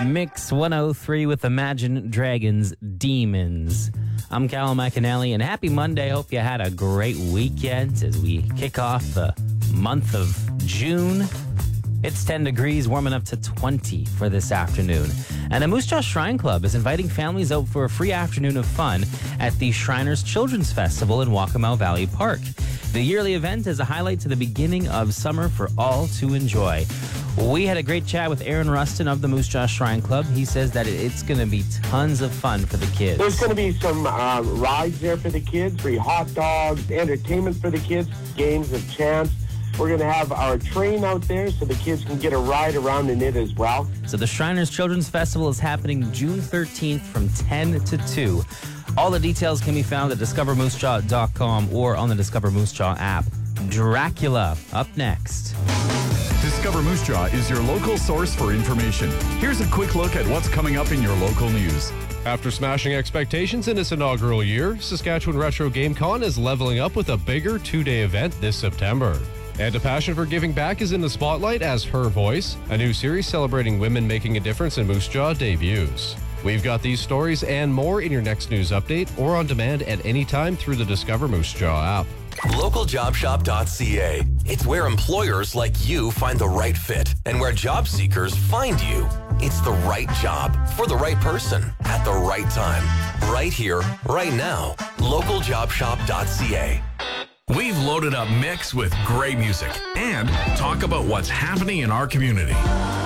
Mix 103 with Imagine Dragons Demons. I'm Callum McAnally, and happy Monday. Hope you had a great weekend as we kick off the month of June. It's 10 degrees, warming up to 20 for this afternoon. And the Moose Jaw Shrine Club is inviting families out for a free afternoon of fun at the Shriners Children's Festival in Waccamaw Valley Park. The yearly event is a highlight to the beginning of summer for all to enjoy. We had a great chat with Aaron Rustin of the Moose Jaw Shrine Club. He says that it's going to be tons of fun for the kids. There's going to be some rides there for the kids, free hot dogs, entertainment for the kids, games of chance. We're going to have our train out there so the kids can get a ride around in it as well. So the Shriners Children's Festival is happening June 13th from 10 to 2. All the details can be found at discovermoosejaw.com or on the Discover Moose Jaw app. Dracula, up next. Discover Moose Jaw is your local source for information. Here's a quick look at what's coming up in your local news. After smashing expectations in its inaugural year, Saskatchewan Retro GameCon is leveling up with a bigger two-day event this September. And a passion for giving back is in the spotlight as Her Voice, a new series celebrating women making a difference in Moose Jaw, debuts. We've got these stories and more in your next news update or on demand at any time through the Discover Moose Jaw app. LocalJobShop.ca. It's where employers like you find the right fit and where job seekers find you. It's the right job for the right person at the right time. Right here, right now. LocalJobShop.ca. We've loaded up Mix with great music and talk about what's happening in our community.